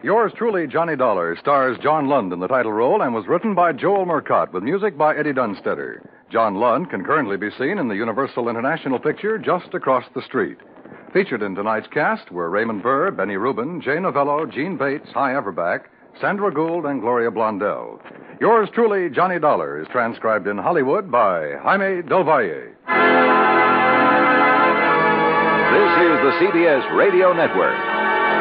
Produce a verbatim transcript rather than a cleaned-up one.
Yours truly, Johnny Dollar, stars John Lund in the title role and was written by Joel Murcott with music by Eddie Dunstetter. John Lund can currently be seen in the Universal International picture Just Across the Street. Featured in tonight's cast were Raymond Burr, Benny Rubin, Jay Novello, Gene Bates, Hy Everback, Sandra Gould, and Gloria Blondell. Yours truly, Johnny Dollar, is transcribed in Hollywood by Jaime Del Valle. This is the C B S Radio Network.